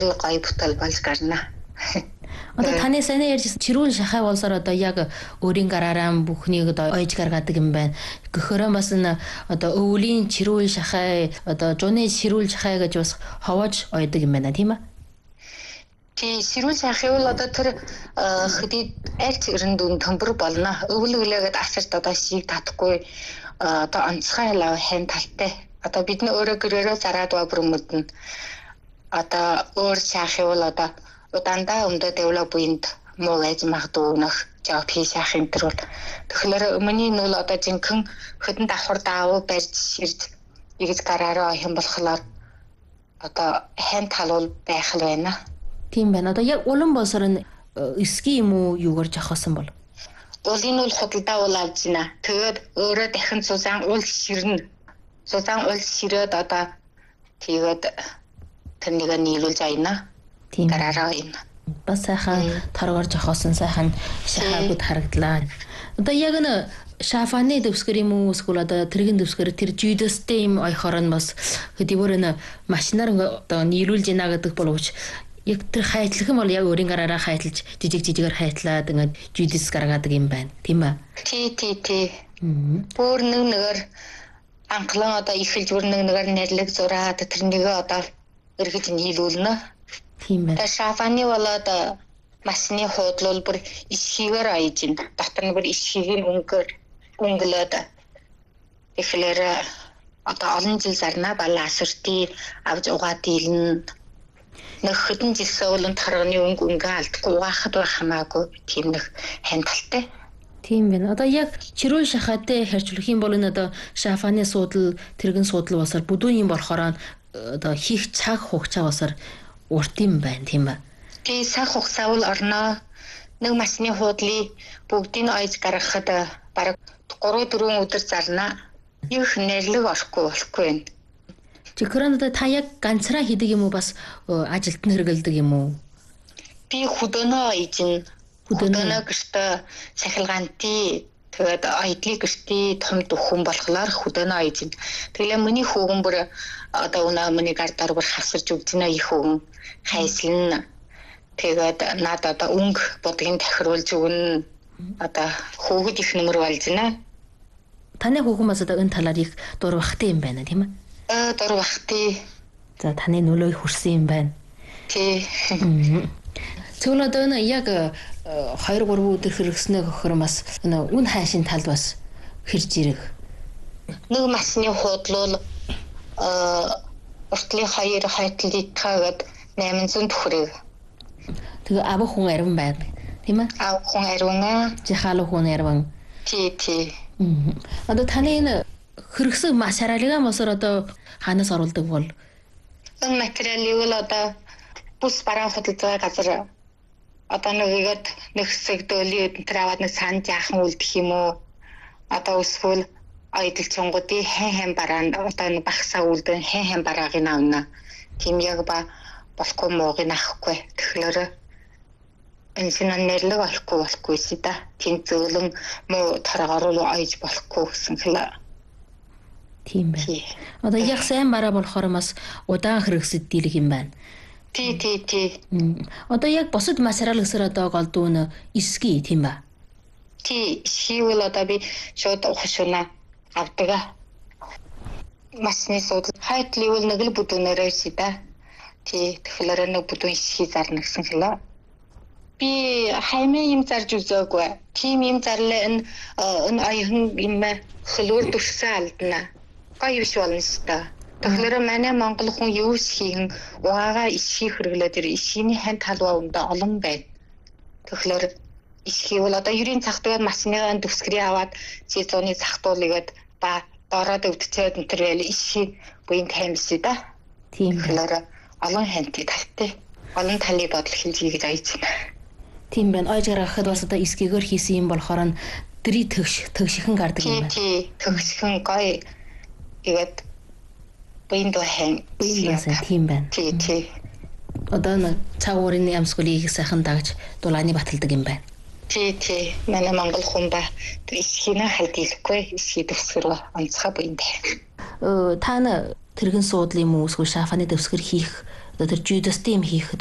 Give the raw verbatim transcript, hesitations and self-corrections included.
гоё бүтэл болж гарна. Одоо таны сайн ярьж чирүүл шахай болсоор одоо яг өөрийн гараараа бүхнийг одоо ойж гаргадаг юм байна. Гөхөрөө бас н одоо өвлийн чирүүл шахай одоо жууны чирүүл шахай гэж бас ховоож ойдаг юм байна тийм ээ. Тий, чирүүл шахай бол одоо тэр хэдий арч өрөндүн төмбөр болно. Өвөл өвлөөгээд асарт одоо шийг татахгүй одоо онцгой лав хэн талтай. Одоо бидний өөрөө гэрээрээ зараад ба бүр мэднэ. Одоо өөр шахай бол одоо удандаа өмдөө дэвлэ буйнд муу байж магадгүй нөх жоо пиш ах энэ төр бол тэгэхээр өмнө нь бол одоо жинхэнэ хөдөн давхар даав барьж ширж игэж гараараа хэм болохоор одоо хэн талуул байх л байна. Тийм байна. Одоо яг улан болсоор нь эсги юм уу юугаар жахсан бол? Улын бол худалдаа уул авж байна. Тэгээд өөрөө дахин сузаан уул ширнэ. Сузаан уул ширээд одоо тэгээд тэрнийг нийлүүлж айна. Тийм. Гараараа юм. Бас сайхан торгоор жохоосон сайхан шахаагууд харагдлаа. Одоо яг н шафаны дэвсгэр юм уу эсвэл одоо тэргийн дэвсгэр тэр жүйдэстэй юм ойхоор нь бас хэдийгээр н машинаар одоо нийлүүлж ийна гэдэг боловч яг тэр хайтлах юм бол яг өөрийн гараараа хайтлж жижиг жижигээр хайтлаад ингээд жүйдэс гаргадаг юм байна. Тийм ээ. Тий, тий, тий. Бүр нэг нэгээр анхлан одоо ихэлж бүр нэг нэгээр нэрлэг зураад тэрнийг одоо эргэж нийлүүлнэ. Тийм байна. Шафаны болоод машины хуудлал бүр исхийгээр айж ин. Дотор нь бүр исхийг өнгөөр өнгөлөөд. Тэгэхээр одоо олон жил зарна балаа асурти авж угаад дийлэн. Нэг хэдэн жилсээ болон тарганы өнгө өнгө алдахгүй угаахад байх хамаагүй тийм нэг хандалтай. Тийм байна. Одоо яг чирүүл шахаатай харьцуулах юм бол энэ одоо шафаны суудал, тэрэгэн суудал басаар бүдүүн юм болохоор одоо хийх цаг хугацаа басаар урт юм байна тийм ээ. Тий, цаг хугацаа бол орноо. Нэг машины хуудлыг бүгдийг нь ойж гаргахад бараг гурав дөрвөн өдөр зарна. Их нэрлэг орохгүй болохгүй байна. Жихрэн одоо та яг ганцраа хийдэг юм уу бас ажилт нь хэрэгэлдэг юм уу? Би хөдөөнөө ийжин. Хөдөөнөө гэртээ сахилгаанти тэгээд айдлыг гэртээ том дөхөн болохоор хөдөөнөө ийжин. Тэгэлээ миний хүүгэн бүр одоо өнөө миний гардаар бүр хасарч өгдөнө их хүүгэн хайслан тэгээд над одоо өнгө бодгийн тохируулж өгнө. Одоо хүүхэд их нөмөр болж байна. Таны хүүхэн бас одоо энэ талаар их дурвахтай юм байна тийм ээ? Аа дурвахтай. За таны нөлөө хүрсэн юм байна. Тий. Цөөн одоо энэ яг хоёр гурван өдөр хэрэгснээ гөхөр бас энэ үн хайшин талд бас хэрж ирэх. Нэг машины хуудлал аа уртлын хоёр хайтлыг таагаад найман зуун төгрөг. Тэгээ ав хүн арван байна. Тийм ээ? Ав хүн арван. Жихал хүн арван. Тий, тий. Одоо таны энэ хэрэгсэн материалыг мосоор одоо хаанаас оруулдаг бол? Энэ материалыг бол одоо бус бараа хөдөлгөөн газар одоо нэгээд нэг хэсэг дөөлийн өдөр аваад нэг санд яахан үлдэх юм уу? Одоо эсвэл айдал чонгодын хэн хэн бараанд одоо нэг багсаа үлдэн хэн хэн барааг нь авна. Тийм яг ба болохгүй мууг нь авахгүй. Тэгэхээр энэ шинэ нэрлэг олохгүй болохгүй си да. Тийм зөөлөн муу торгоор руу айж болохгүй гэсэн хэлээ. Тийм байна. Одоо яг сайн бараа болохоор бас удаан хэрэгсэд дийлэх юм байна. Тий, тий, тий. Одоо яг босод материал гэсээр одоо голдуу эсги тийм ба. Тий, шивэл одоо би шууд ухшуна авдаг. Масны сууд хайтлыг нэг л бүдүүнээрээ си да. Тий, тэгэхээр нэг бүдүүн эсги зарна гэсэн хэлээ. Би хаймаа юм зарж үзээгүй. Тийм юм зарлаа энэ энэ аяхан юм хөлөөр дүрсэн алдна. Гоё биш болно шүү дээ. Тэгэхээр манай монгол хүн юу хийх угаагаа ишхий хэрэглээд ир ишхийний хэн талбай өндө олон байна. Тэгэхээр ишхий бол одоо ерийн цагтгаад машиныгаа дэвсгэрийг аваад зэзууны цагтуулыгээд ба дороод өвдцээд энэ төр байл ишхий буян таймс да. Тийм. Тэгэхээр олон хэнтэй талтай. Олон талыг бодол хийж хийж айж байна. Тийм байна. Ойж гаргахад бас одоо эсгийгээр хийсэн юм болохоор нь дри төгш төгшихөн гардаг юм байна. Тий, төгшихөн гоё. Тэгээд Бэйндо хэн бэйндээ тийм байна. Тий, тий. Одоо нэг цаг уурын ямсгуулыг сайхан дагж дулааны баталдаг юм байна. Тий, тий. Манай монгол хүн ба исхийнэ халдилахгүй исхий дэвсгэр онцгой бэйндээ. Э та тэрэгэн суудлын юм уу эсвэл шафаны дэвсгэр хийх одоо тэр Judas-тэй юм хийхэд